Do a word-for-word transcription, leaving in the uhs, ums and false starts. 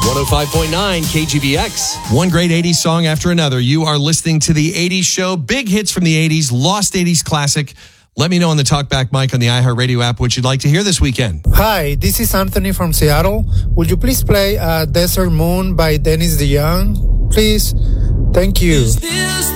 one oh five point nine K G B X. One great eighties song after another. You are listening to the eighties show. Big hits from the eighties, lost eighties classic. Let me know on the Talkback mic on the iHeartRadio app what you'd like to hear this weekend. Hi, this is Anthony from Seattle. Would you please play uh, Desert Moon by Dennis DeYoung? Please. Thank you.